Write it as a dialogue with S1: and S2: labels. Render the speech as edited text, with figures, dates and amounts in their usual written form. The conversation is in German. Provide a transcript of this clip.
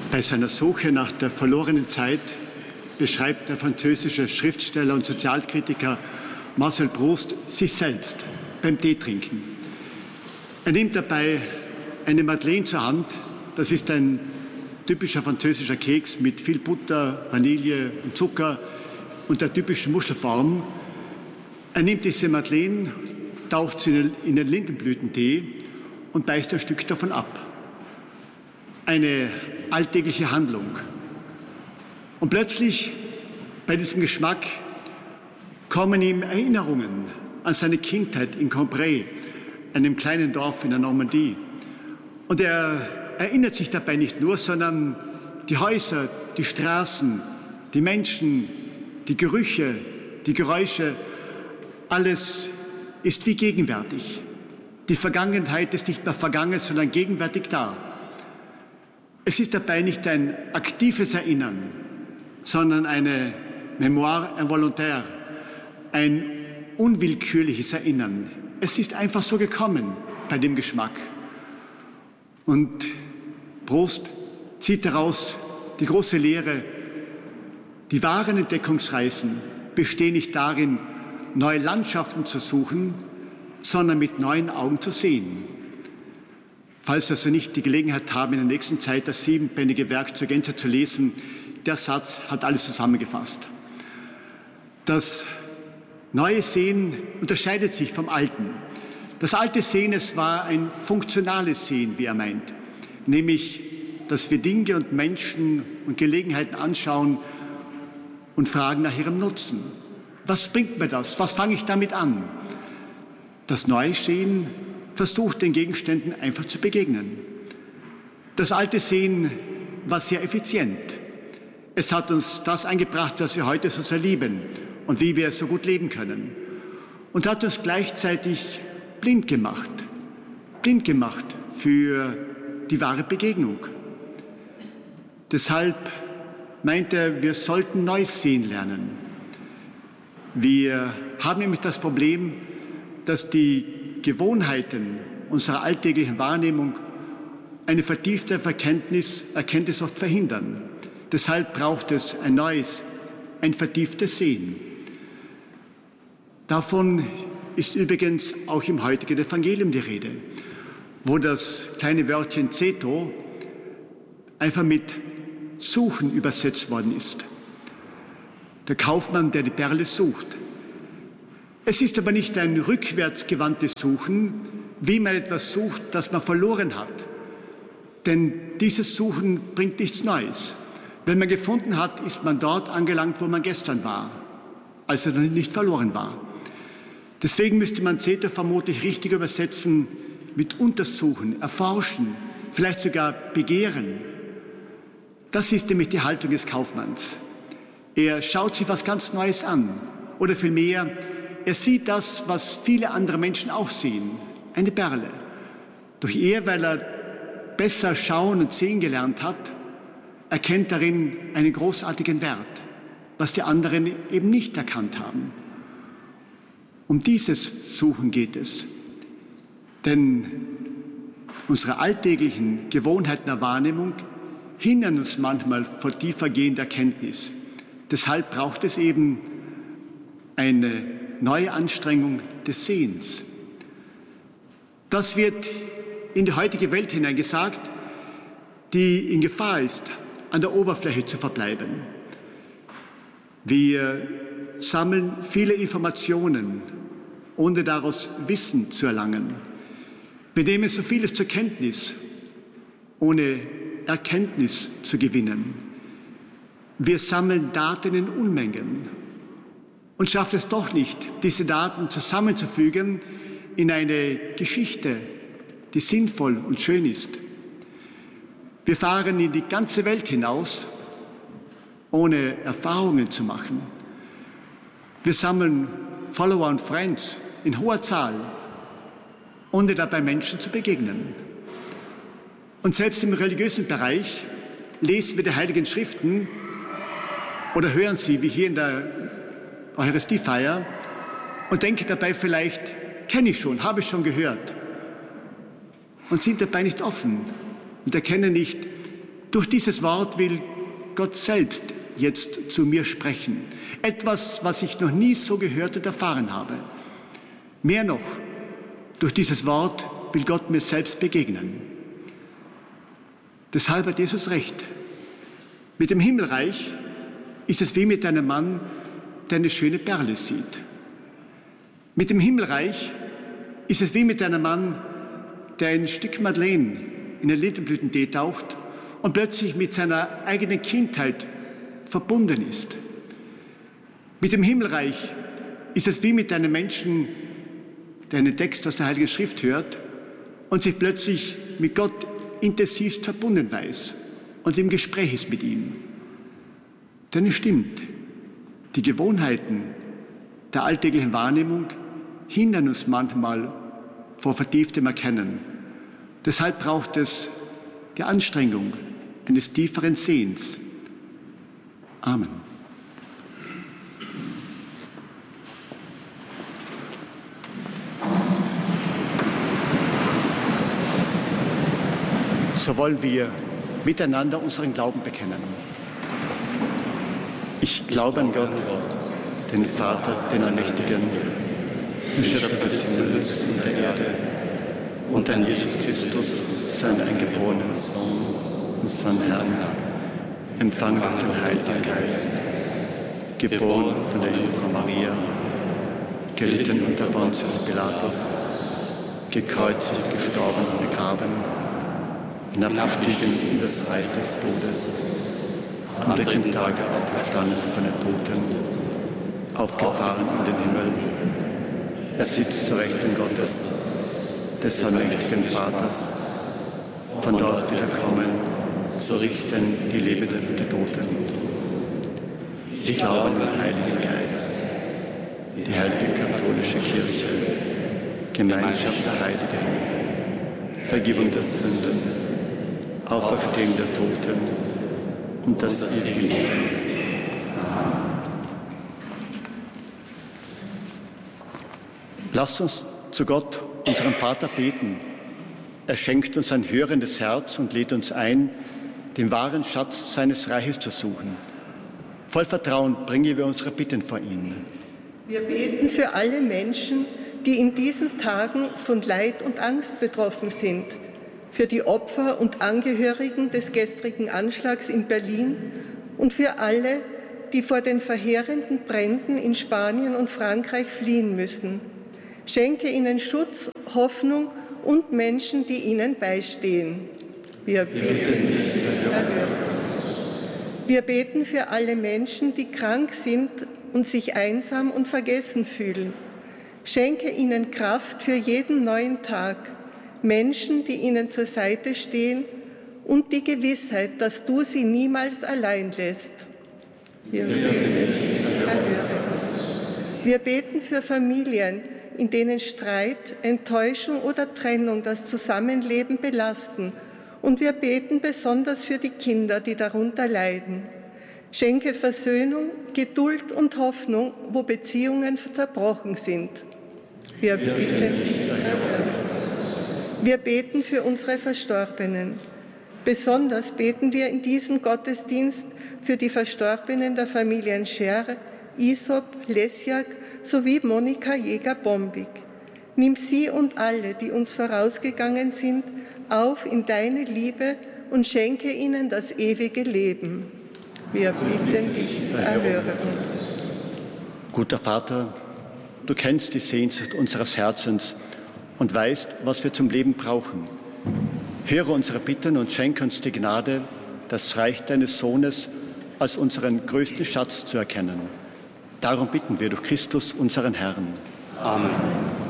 S1: Bei seiner Suche nach der verlorenen Zeit beschreibt der französische Schriftsteller und Sozialkritiker Marcel Proust sich selbst beim Teetrinken. Er nimmt dabei eine Madeleine zur Hand. Das ist ein typischer französischer Keks mit viel Butter, Vanille und Zucker und der typischen Muschelform. Er nimmt diese Madeleine, taucht sie in den Lindenblütentee und beißt ein Stück davon ab. Eine alltägliche Handlung. Und plötzlich, bei diesem Geschmack, kommen ihm Erinnerungen an seine Kindheit in Cambrai, einem kleinen Dorf in der Normandie. Und er erinnert sich dabei nicht nur, sondern die Häuser, die Straßen, die Menschen, die Gerüche, die Geräusche, alles ist wie gegenwärtig. Die Vergangenheit ist nicht mehr vergangen, sondern gegenwärtig da. Es ist dabei nicht ein aktives Erinnern, sondern eine Mémoire involontaire, ein unwillkürliches Erinnern. Es ist einfach so gekommen bei dem Geschmack. Und Proust zieht daraus die große Lehre: Die wahren Entdeckungsreisen bestehen nicht darin, neue Landschaften zu suchen, sondern mit neuen Augen zu sehen. Falls Sie also nicht die Gelegenheit haben, in der nächsten Zeit das 7-bändige Werk zur Gänze zu lesen, der Satz hat alles zusammengefasst. Das neue Sehen unterscheidet sich vom alten. Das alte Sehen, es war ein funktionales Sehen, wie er meint, nämlich, dass wir Dinge und Menschen und Gelegenheiten anschauen und fragen nach ihrem Nutzen. Was bringt mir das? Was fange ich damit an? Das neue Sehen versucht, den Gegenständen einfach zu begegnen. Das alte Sehen war sehr effizient. Es hat uns das eingebracht, was wir heute so sehr lieben und wie wir so gut leben können. Und hat uns gleichzeitig blind gemacht für die wahre Begegnung. Deshalb meint er, wir sollten Neues sehen lernen. Wir haben nämlich das Problem, dass die Gewohnheiten unserer alltäglichen Wahrnehmung eine vertiefte Erkenntnis oft verhindern. Deshalb braucht es ein neues, ein vertieftes Sehen. Davon ist übrigens auch im heutigen Evangelium die Rede, wo das kleine Wörtchen Zeto einfach mit Suchen übersetzt worden ist. Der Kaufmann, der die Perle sucht. Es ist aber nicht ein rückwärtsgewandtes Suchen, wie man etwas sucht, das man verloren hat. Denn dieses Suchen bringt nichts Neues. Wenn man gefunden hat, ist man dort angelangt, wo man gestern war, als er noch nicht verloren war. Deswegen müsste man Zeto vermutlich richtig übersetzen mit Untersuchen, Erforschen, vielleicht sogar Begehren. Das ist nämlich die Haltung des Kaufmanns. Er schaut sich was ganz Neues an. Oder vielmehr, er sieht das, was viele andere Menschen auch sehen, eine Perle. Doch er, weil er besser schauen und sehen gelernt hat, erkennt darin einen großartigen Wert, was die anderen eben nicht erkannt haben. Um dieses Suchen geht es. Denn unsere alltäglichen Gewohnheiten der Wahrnehmung hindern uns manchmal vor tiefergehender Erkenntnis. Deshalb braucht es eben eine neue Anstrengung des Sehens. Das wird in die heutige Welt hineingesagt, die in Gefahr ist, an der Oberfläche zu verbleiben. Wir sammeln viele Informationen, ohne daraus Wissen zu erlangen. Wir nehmen so vieles zur Kenntnis, ohne Erkenntnis zu gewinnen. Wir sammeln Daten in Unmengen und schaffen es doch nicht, diese Daten zusammenzufügen in eine Geschichte, die sinnvoll und schön ist. Wir fahren in die ganze Welt hinaus, ohne Erfahrungen zu machen. Wir sammeln Follower und Friends in hoher Zahl, ohne dabei Menschen zu begegnen. Und selbst im religiösen Bereich lesen wir die Heiligen Schriften oder hören sie, wie hier in der Eucharistiefeier, und denken dabei vielleicht, kenne ich schon, habe ich schon gehört, und sind dabei nicht offen und erkennen nicht, Durch dieses Wort will Gott selbst jetzt zu mir sprechen. Etwas, was ich noch nie so gehört und erfahren habe. Mehr noch, durch dieses Wort will Gott mir selbst begegnen. Deshalb hat Jesus recht. Mit dem Himmelreich ist es wie mit einem Mann, der eine schöne Perle sieht. Mit dem Himmelreich ist es wie mit einem Mann, der ein Stück Madeleine in einen Lindenblütentee taucht und plötzlich mit seiner eigenen Kindheit verbunden ist. Mit dem Himmelreich ist es wie mit einem Menschen, der einen Text aus der Heiligen Schrift hört und sich plötzlich mit Gott intensivst verbunden weiß und im Gespräch ist mit ihm. Denn es stimmt, die Gewohnheiten der alltäglichen Wahrnehmung hindern uns manchmal vor vertieftem Erkennen. Deshalb braucht es die Anstrengung eines tieferen Sehens. Amen. So wollen wir miteinander unseren Glauben bekennen. Ich glaube an Gott, den Vater, den Allmächtigen, den Schöpfer des Himmels und der Erde, und an Jesus Christus, seinen eingeborenen Sohn, unseren Herrn, empfangen durch den Heiligen Geist, geboren von der Jungfrau Maria, gelitten unter Pontius Pilatus, gekreuzigt, gestorben und begraben, hinabgestiegen in das Reich des Todes, am dritten Tage auferstanden von den Toten, aufgefahren in den Himmel. Er sitzt zur Rechten Gottes, des allmächtigen Vaters, von dort wieder kommen, zu richten die Lebenden und die Toten. Ich glaube an den Heiligen Geist, die heilige katholische Kirche, Gemeinschaft der Heiligen, Vergebung der Sünden, Auferstehung der Toten und das ewige Leben. Lasst uns zu Gott, unserem Vater, beten. Er schenkt uns ein hörendes Herz und lädt uns ein, den wahren Schatz seines Reiches zu suchen. Voll Vertrauen bringen wir unsere Bitten vor ihn.
S2: Wir beten für alle Menschen, die in diesen Tagen von Leid und Angst betroffen sind, für die Opfer und Angehörigen des gestrigen Anschlags in Berlin und für alle, die vor den verheerenden Bränden in Spanien und Frankreich fliehen müssen. Schenke ihnen Schutz, Hoffnung und Menschen, die ihnen beistehen. Wir beten dich, erhöre. Wir beten für alle Menschen, die krank sind und sich einsam und vergessen fühlen. Schenke ihnen Kraft für jeden neuen Tag, Menschen, die ihnen zur Seite stehen und die Gewissheit, dass du sie niemals allein lässt. Wir beten dich, erhöre. Wir beten für Familien, in denen Streit, Enttäuschung oder Trennung das Zusammenleben belasten. Und wir beten besonders für die Kinder, die darunter leiden. Schenke Versöhnung, Geduld und Hoffnung, wo Beziehungen zerbrochen sind. Wir bitten dich, Herr. Wir beten für unsere Verstorbenen. Besonders beten wir in diesem Gottesdienst für die Verstorbenen der Familien Scher, Isop, Lesjak sowie Monika Jäger-Bombig. Nimm sie und alle, die uns vorausgegangen sind, auf in deine Liebe und schenke ihnen das ewige Leben. Wir bitten dich, erhöre uns.
S1: Guter Vater, du kennst die Sehnsucht unseres Herzens und weißt, was wir zum Leben brauchen. Höre unsere Bitten und schenke uns die Gnade, das Reich deines Sohnes als unseren größten Schatz zu erkennen. Darum bitten wir durch Christus, unseren Herrn.
S3: Amen.